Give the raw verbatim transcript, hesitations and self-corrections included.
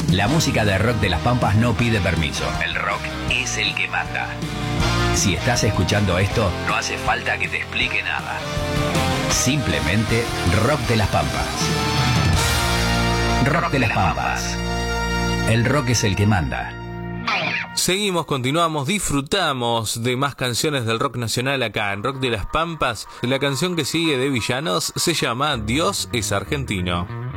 La música de rock de las Pampas no pide permiso. El rock es el que manda. Si estás escuchando esto, no hace falta que te explique nada. Simplemente rock de las Pampas. Rock de las Pampas. El rock es el que manda. Seguimos, continuamos, disfrutamos de más canciones del rock nacional acá en Rock de las Pampas. La canción que sigue de Villanos se llama Dios es argentino.